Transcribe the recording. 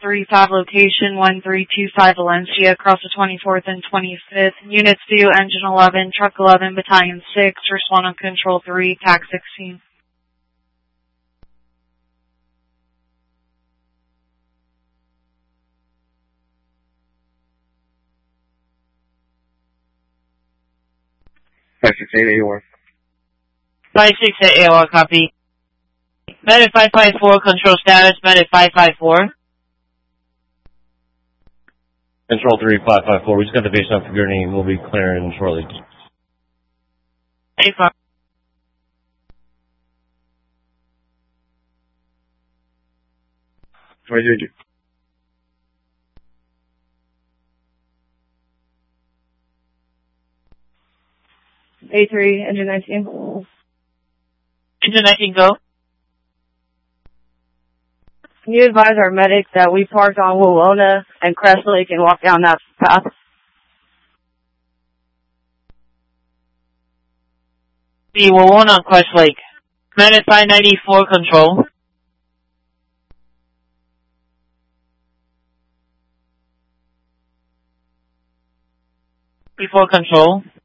35 location 1325 Valencia, across the 24th and 25th. Units view engine 11, truck 11, battalion 6, respond on control 3, TAC 16. AOR. 568 AOR, copy. Medic 554, control status, Medic 554. Control 3, 554. We just got the base up for Gurney and we'll be clearing shortly. 85. A3, engine 19. Engine 19, go. Can you advise our medics that we parked on Wawona and Crest Lake and walked down that path? The Wawona on Crest Lake. Medic 594, control. Before control.